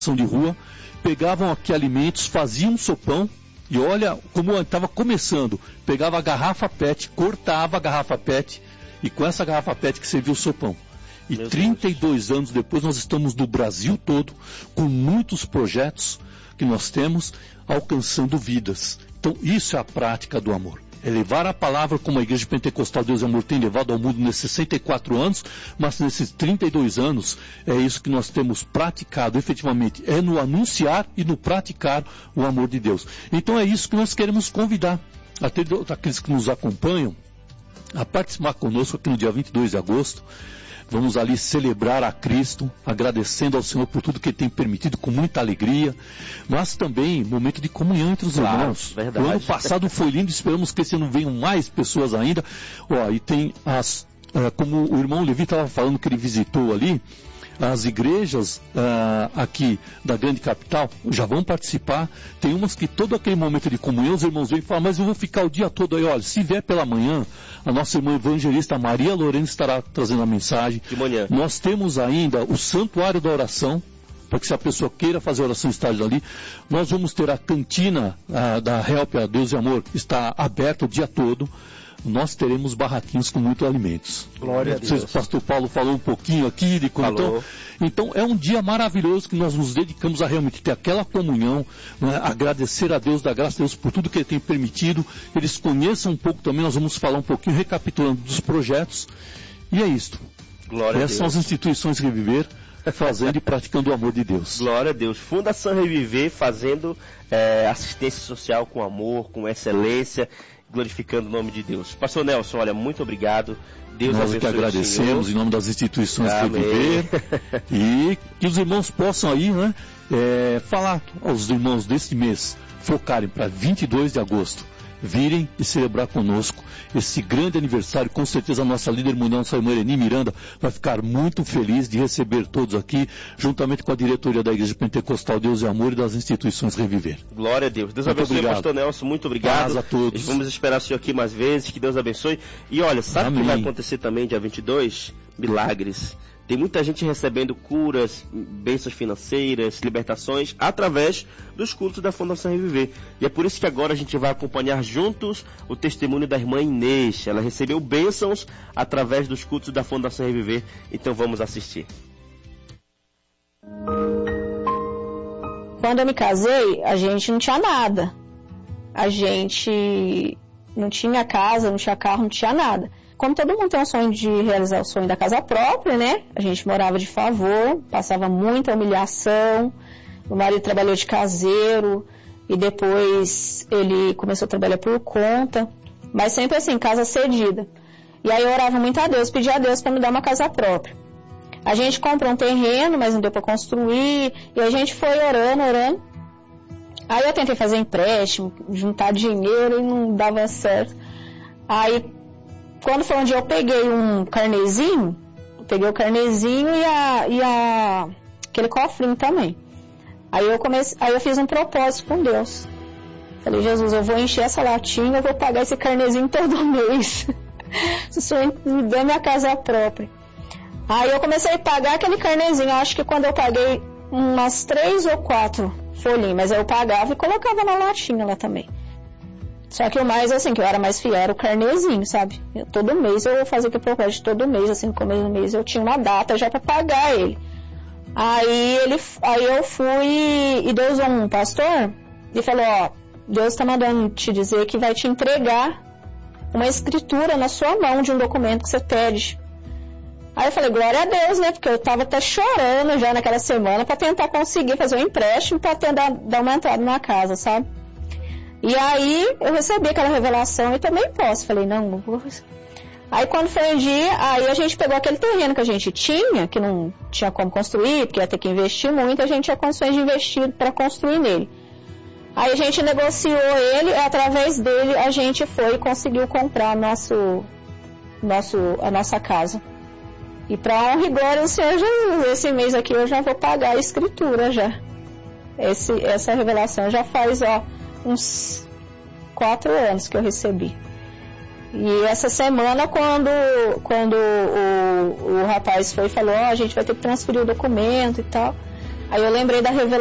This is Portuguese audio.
de rua, pegavam aqui alimentos, faziam um sopão, e olha como estava começando, pegava a garrafa PET, cortava a garrafa PET, e com essa garrafa PET que servia o sopão. E 32 anos depois nós estamos no Brasil todo, com muitos projetos que nós temos, alcançando vidas. Então isso é a prática do amor. É levar a palavra como a Igreja Pentecostal Deus e Amor tem levado ao mundo nesses 64 anos, mas nesses 32 anos é isso que nós temos praticado efetivamente, é no anunciar e no praticar o amor de Deus. Então é isso que nós queremos convidar aqueles que nos acompanham a participar conosco aqui no dia 22 de agosto. Vamos ali celebrar a Cristo, agradecendo ao Senhor por tudo que Ele tem permitido, com muita alegria, mas também momento de comunhão entre os irmãos. Verdade. O ano passado foi lindo, esperamos que esse ano venham mais pessoas ainda. E tem como o irmão Levi estava falando que ele visitou ali, as igrejas aqui da grande capital já vão participar. Tem umas que todo aquele momento de comunhão os irmãos vêm e falam, mas eu vou ficar o dia todo aí. Olha, se vier pela manhã, a nossa irmã evangelista Maria Lorena estará trazendo a mensagem. De manhã. Nós temos ainda o santuário da oração, para que se a pessoa queira fazer oração esteja ali. Nós vamos ter a cantina da Help a Deus e Amor, está aberta o dia todo. Nós teremos barraquinhos com muitos alimentos. Glória a Deus. O pastor Paulo falou um pouquinho aqui de como então é um dia maravilhoso que nós nos dedicamos a realmente ter aquela comunhão, né, agradecer a Deus, dar graças a Deus por tudo que Ele tem permitido. Eles conheçam um pouco também, nós vamos falar um pouquinho, recapitulando dos projetos. E é isto. Glória a Deus. Essas são as instituições Reviver, fazendo e praticando o amor de Deus. Glória a Deus. Fundação Reviver fazendo assistência social com amor, com excelência, glorificando o nome de Deus. Pastor Nelson, olha, muito obrigado. Deus nós abençoe. Que agradecemos em nome das instituições Reviver, e que os irmãos possam aí, né, falar aos irmãos deste mês, focarem para 22 de agosto, virem e celebrar conosco esse grande aniversário. Com certeza a nossa líder mundial, nossa irmã Ereni Miranda, vai ficar muito feliz de receber todos aqui, juntamente com a diretoria da Igreja Pentecostal Deus e Amor e das instituições Reviver. Glória a Deus. Deus muito abençoe, obrigado. Pastor Nelson, muito obrigado. Paz a todos. Vamos esperar o senhor aqui mais vezes, que Deus abençoe. E olha, sabe o que Amém. vai acontecer também dia 22? Milagres. Tem muita gente recebendo curas, bênçãos financeiras, libertações, através dos cultos da Fundação Reviver. E é por isso que agora a gente vai acompanhar juntos o testemunho da irmã Inês. Ela recebeu bênçãos através dos cultos da Fundação Reviver. Então vamos assistir. Quando eu me casei, a gente não tinha nada. A gente não tinha casa, não tinha carro, não tinha nada. Como todo mundo tem um sonho de realizar o sonho da casa própria, né? A gente morava de favor, passava muita humilhação. O marido trabalhou de caseiro e depois ele começou a trabalhar por conta. Mas sempre assim, casa cedida. E aí eu orava muito a Deus, pedia a Deus para me dar uma casa própria. A gente comprou um terreno, mas não deu para construir. E a gente foi orando. Aí eu tentei fazer empréstimo, juntar dinheiro e não dava certo. Aí, quando foi um dia eu peguei um carnezinho, e aquele cofrinho também. Aí eu fiz um propósito com Deus. Falei, Jesus, eu vou encher essa latinha, eu vou pagar esse carnezinho todo mês. Se o Senhor me der minha casa própria. Aí eu comecei a pagar aquele carnezinho. Eu acho que quando eu paguei umas 3 ou 4 folhinhas, mas eu pagava e colocava na latinha lá também. Só que o mais, assim, que eu era mais fiel era o carnezinho, sabe? Todo mês eu fazia o que propósito, todo mês, assim, no começo do mês eu tinha uma data já para pagar ele. Aí eu fui e Deus usou um pastor e falou, ó, Deus está mandando te dizer que vai te entregar uma escritura na sua mão de um documento que você pede. Aí eu falei, glória a Deus, né? Porque eu tava até chorando já naquela semana para tentar conseguir fazer um empréstimo para dar uma entrada na casa, sabe? E aí eu recebi aquela revelação e também posso. Falei, não vou. Aí quando foi um dia, aí a gente pegou aquele terreno que a gente tinha, que não tinha como construir, porque ia ter que investir muito, a gente tinha condições de investir para construir nele. Aí a gente negociou ele, através dele a gente foi e conseguiu comprar a nossa casa. E para honra e glória do Senhor Jesus, esse mês aqui eu já vou pagar a escritura já. Essa revelação já faz uns 4 anos que eu recebi. E essa semana quando o rapaz foi e falou, a gente vai ter que transferir o documento e tal. Aí eu lembrei da revelação